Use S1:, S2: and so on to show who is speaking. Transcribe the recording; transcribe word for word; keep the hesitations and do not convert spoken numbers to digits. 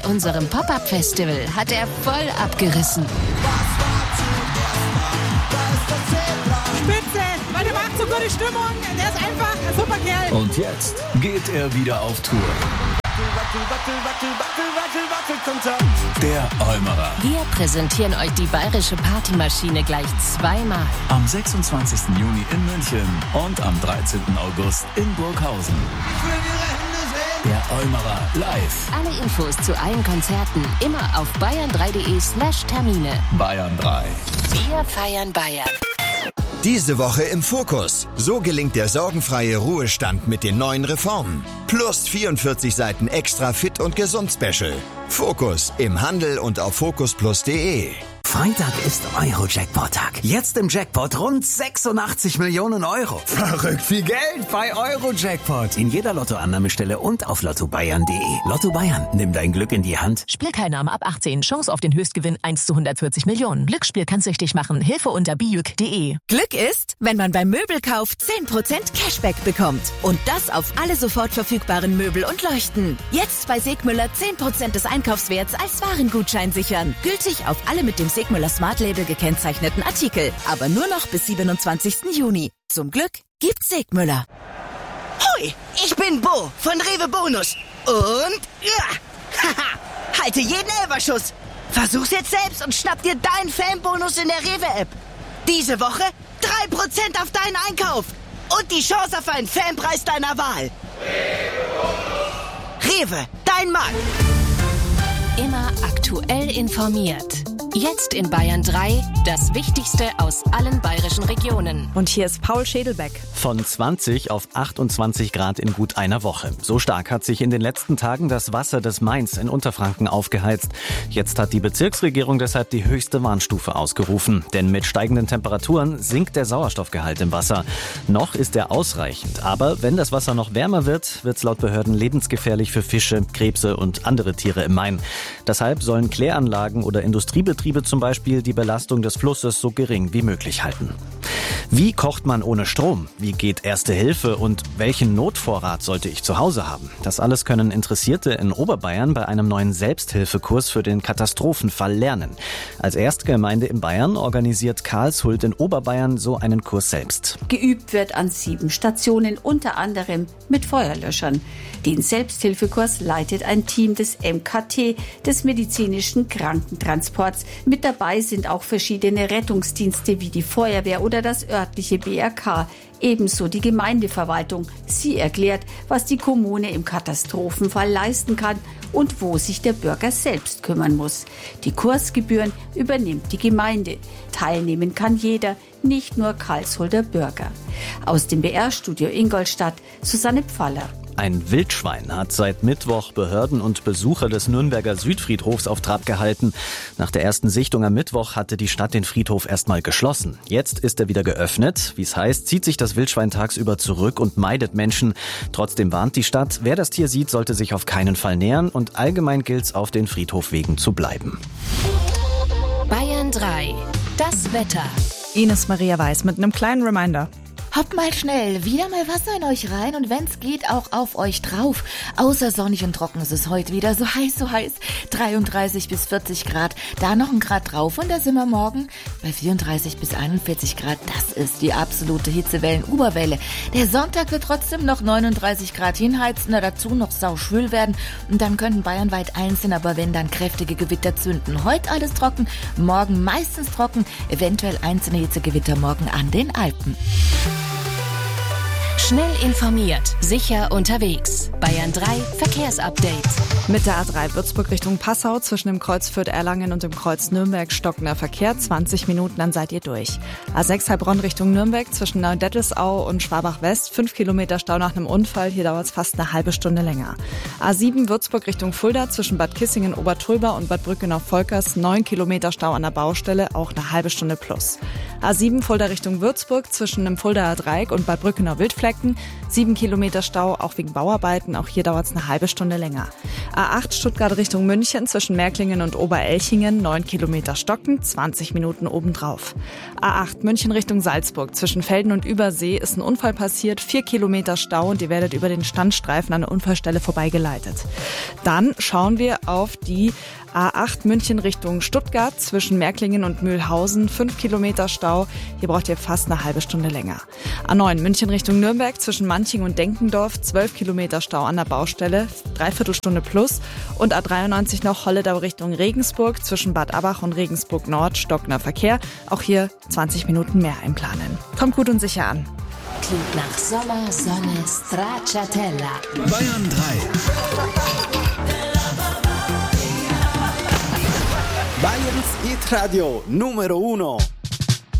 S1: unserem Pop-Up-Festival hat er voll abgerissen.
S2: Spitze, weil der macht so gute Stimmung, der ist einfach ein super Kerl.
S3: Und jetzt geht er wieder auf Tour. Der Eumerer.
S1: Wir präsentieren euch die bayerische Partymaschine gleich zweimal.
S3: Am sechsundzwanzigsten Juni in München und am dreizehnten August in Burghausen. Der Eumerer live.
S1: Alle Infos zu allen Konzerten immer auf bayern drei punkt de slash Termine.
S3: Bayern drei.
S1: Wir feiern Bayern.
S4: Diese Woche im Fokus. So gelingt der sorgenfreie Ruhestand mit den neuen Reformen. Plus vierundvierzig Seiten extra Fit und Gesund Special. Fokus im Handel und auf fokus plus punkt de.
S5: Freitag ist Euro-Jackpot-Tag. Jetzt im Jackpot rund sechsundachtzig Millionen Euro. Verrückt viel Geld bei Euro-Jackpot. In jeder Lottoannahmestelle und auf lotto bayern punkt de. Lotto Bayern, nimm dein Glück in die Hand.
S6: Spielteilnahme ab achtzehn. Chance auf den Höchstgewinn eins zu hundertvierzig Millionen. Glücksspiel kann süchtig machen. Hilfe unter bijuk punkt de.
S7: Glück ist, wenn man beim Möbelkauf zehn Prozent Cashback bekommt. Und das auf alle sofort verfügbaren Möbel und Leuchten. Jetzt bei Segmüller zehn Prozent des Einkaufswerts als Warengutschein sichern. Gültig auf alle mit dem Segmüller Smart Label gekennzeichneten Artikel. Aber nur noch bis siebenundzwanzigsten Juni. Zum Glück gibt's Segmüller.
S8: Hoi, ich bin Bo von Rewe Bonus. Und ja, haha, halte jeden Elberschuss. Versuch's jetzt selbst und schnapp dir deinen Fanbonus in der Rewe-App. Diese Woche drei Prozent auf deinen Einkauf. Und die Chance auf einen Fanpreis deiner Wahl. Rewe, dein Markt.
S1: Immer aktuell informiert. Jetzt in Bayern drei, das Wichtigste aus allen bayerischen Regionen.
S9: Und hier ist Paul Schädelbeck.
S10: Von zwanzig auf achtundzwanzig Grad in gut einer Woche. So stark hat sich in den letzten Tagen das Wasser des Mains in Unterfranken aufgeheizt. Jetzt hat die Bezirksregierung deshalb die höchste Warnstufe ausgerufen. Denn mit steigenden Temperaturen sinkt der Sauerstoffgehalt im Wasser. Noch ist er ausreichend. Aber wenn das Wasser noch wärmer wird, wird es laut Behörden lebensgefährlich für Fische, Krebse und andere Tiere im Main. Deshalb sollen Kläranlagen oder Industriebetriebe zum Beispiel die Belastung des Flusses so gering wie möglich halten. Wie kocht man ohne Strom? Wie geht Erste Hilfe? Und welchen Notvorrat sollte ich zu Hause haben? Das alles können Interessierte in Oberbayern bei einem neuen Selbsthilfekurs für den Katastrophenfall lernen. Als Erstgemeinde in Bayern organisiert Karlshult in Oberbayern so einen Kurs selbst.
S11: Geübt wird an sieben Stationen, unter anderem mit Feuerlöschern. Den Selbsthilfekurs leitet ein Team des M K T, des medizinischen Krankentransports. Mit dabei sind auch verschiedene Rettungsdienste wie die Feuerwehr oder das örtliche B R K, ebenso die Gemeindeverwaltung. Sie erklärt, was die Kommune im Katastrophenfall leisten kann und wo sich der Bürger selbst kümmern muss. Die Kursgebühren übernimmt die Gemeinde. Teilnehmen kann jeder, nicht nur Karlshulter Bürger. Aus dem B R-Studio Ingolstadt, Susanne Pfaller.
S10: Ein Wildschwein hat seit Mittwoch Behörden und Besucher des Nürnberger Südfriedhofs auf Trab gehalten. Nach der ersten Sichtung am Mittwoch hatte die Stadt den Friedhof erstmal geschlossen. Jetzt ist er wieder geöffnet. Wie es heißt, zieht sich das Wildschwein tagsüber zurück und meidet Menschen. Trotzdem warnt die Stadt, wer das Tier sieht, sollte sich auf keinen Fall nähern und allgemein gilt's, auf den Friedhofwegen zu bleiben.
S1: Bayern drei, das Wetter.
S9: Ines Maria Weiß mit einem kleinen Reminder.
S12: Habt mal schnell wieder mal Wasser in euch rein und wenn's geht auch auf euch drauf. Außer sonnig und trocken ist es heute wieder so heiß, so heiß. dreiunddreißig bis vierzig Grad, da noch ein Grad drauf und da sind wir morgen bei vierunddreißig bis einundvierzig Grad. Das ist die absolute Hitzewellen-Oberwelle. Der Sonntag wird trotzdem noch neununddreißig Grad hinheizen, dazu noch sauschwül werden und dann könnten bayernweit einzeln, aber wenn dann kräftige Gewitter zünden. Heute alles trocken, morgen meistens trocken, eventuell einzelne Hitzegewitter morgen an den Alpen.
S1: Schnell informiert, sicher unterwegs. Bayern drei Verkehrsupdate.
S9: Mit der A drei Würzburg Richtung Passau zwischen dem Kreuz Fürth-Erlangen und dem Kreuz Nürnberg stockender Verkehr. zwanzig Minuten, dann seid ihr durch. A sechs Heilbronn Richtung Nürnberg zwischen Neudettelsau und Schwabach-West. fünf Kilometer Stau nach einem Unfall. Hier dauert es fast eine halbe Stunde länger. A sieben Würzburg Richtung Fulda zwischen Bad Kissingen, Obertulba und Bad Brückenau-Volkers. neun Kilometer Stau an der Baustelle, auch eine halbe Stunde plus. A sieben Fulda Richtung Würzburg zwischen dem Fuldaer Dreieck und Bad Brückenau-Wildflecken. sieben Kilometer Stau, auch wegen Bauarbeiten. Auch hier dauert es eine halbe Stunde länger. A acht Stuttgart Richtung München zwischen Märklingen und Oberelchingen, neun Kilometer stocken, zwanzig Minuten obendrauf. A acht München Richtung Salzburg zwischen Velden und Übersee ist ein Unfall passiert, vier Kilometer Stau und ihr werdet über den Standstreifen an der Unfallstelle vorbeigeleitet. Dann schauen wir auf die A acht München Richtung Stuttgart zwischen Märklingen und Mühlhausen, fünf Kilometer Stau. Hier braucht ihr fast eine halbe Stunde länger. A neun München Richtung Nürnberg zwischen Manching und Denkendorf, zwölf Kilometer Stau an der Baustelle, dreiviertel Stunde plus. Und A dreiundneunzig noch Holledau Richtung Regensburg zwischen Bad Abbach und Regensburg Nord, stockender Verkehr. Auch hier zwanzig Minuten mehr einplanen. Kommt gut und sicher an.
S1: Klingt nach Sommer, Sonne, Stracciatella.
S3: Bayern drei.
S13: Bayerns Hit Radio Numero Uno.